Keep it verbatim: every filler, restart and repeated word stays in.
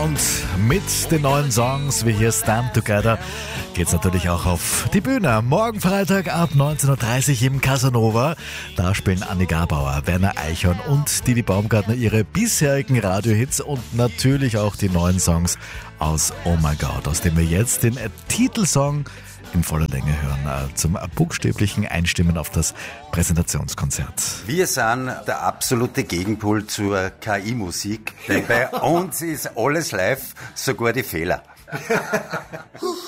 Und mit den neuen Songs wie hier Stand Together geht's natürlich auch auf die Bühne. Morgen Freitag ab neunzehn Uhr dreißig im Casanova. Da spielen Anni Gabauer, Werner Eichhorn und Didi Baumgartner ihre bisherigen Radiohits und natürlich auch die neuen Songs aus Oh My God, aus dem wir jetzt den Titelsong in voller Länge hören, zum buchstäblichen Einstimmen auf das Präsentationskonzert. Wir sind der absolute Gegenpol zur K I-Musik, denn bei uns ist alles live, sogar die Fehler.